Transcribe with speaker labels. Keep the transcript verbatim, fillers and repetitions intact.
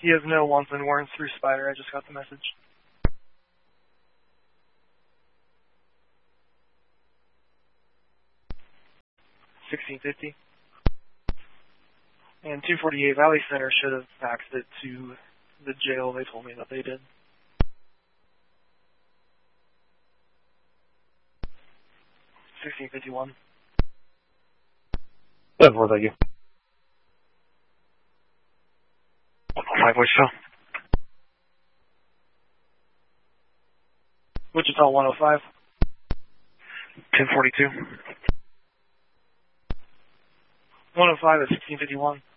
Speaker 1: He has no wants and warrants through Spider. I just got the message. sixteen fifty. And two forty-eight Valley Center should have faxed it to the jail. They told me that they did. sixteen fifty-one.
Speaker 2: ten four, thank you.
Speaker 1: Five voicemail. Wichita one oh five. ten forty-two. one oh five at sixteen fifty-one.